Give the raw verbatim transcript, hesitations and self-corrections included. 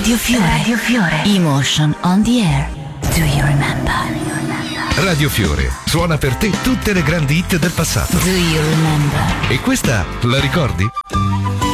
Radio Fiore. Radio Fiore. Emotion on the air. Do you remember? Radio Fiore suona per te tutte le grandi hit del passato. Do you remember? E questa la ricordi?